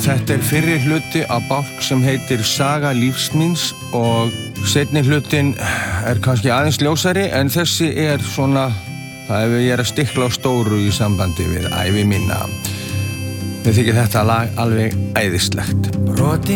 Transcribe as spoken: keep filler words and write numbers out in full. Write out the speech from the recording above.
þetta er fyrri hluti á bálk sem heitir Saga lífs míns og seinni hlutin er kannski aðeins ljósari en þessi er svona, það ef ég er að stikla á stóru í sambandi við ævi mína. Mér þykir þetta lag alveg æðislegt. Broti